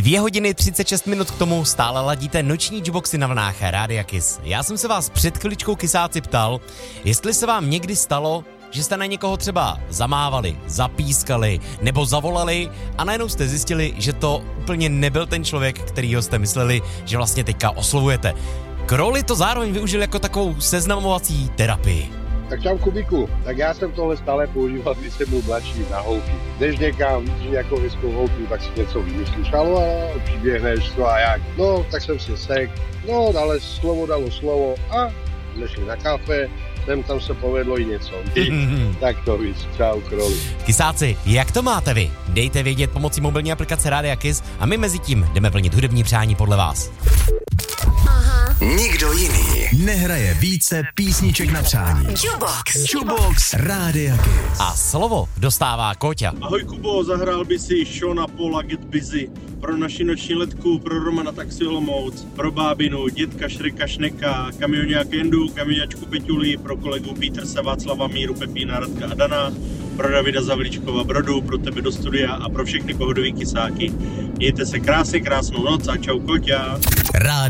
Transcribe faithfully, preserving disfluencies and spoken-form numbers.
Dvě hodiny třicet šest minut k tomu stále ladíte noční jukeboxy na vlnách Rádia Kiss. Já jsem se vás před chviličkou kysáci ptal, jestli se vám někdy stalo, že jste na někoho třeba zamávali, zapískali nebo zavolali a najednou jste zjistili, že to úplně nebyl ten člověk, kterýho jste mysleli, že vlastně teďka oslovujete. Crowley to zároveň využil jako takovou seznamovací terapii. Tak čau Kubiku, tak já jsem tohle stále používal, když jsem byl mladší na holky. Jdeš někam, vidíš nějakou hezkou holku, tak si něco vymyslíš, ale přiběhneš to a jak. No, tak jsem si sek, no, ale slovo dalo slovo a jsme šli na kafe, sem tam se povedlo i něco. Tak to víc, čau Crowley. Kysáci, jak to máte vy? Dejte vědět pomocí mobilní aplikace Rádia Kiss a my mezi tím jdeme plnit hudební přání podle vás. Nikdo jiný nehraje více písniček na přání. Jukebox. Jukebox Rádia Kiss. A slovo dostává Kóťa. Ahoj Kubo, zahrál by si Shona Paula Get Busy pro naši noční letku, pro Romana Taxi Olomouc, pro bábinu, dětka Šreka Šneka, kamionňák Kendu, kamionňačku Peťuli, pro kolegu Petersa, Václava, Míru, Pepína, Radka a Dana, pro Davida Zavlíčkova Brodu, pro tebe do studia a pro všechny pohodový kysáky. Mějte se krásně, krásnou noc a čau Kóťa.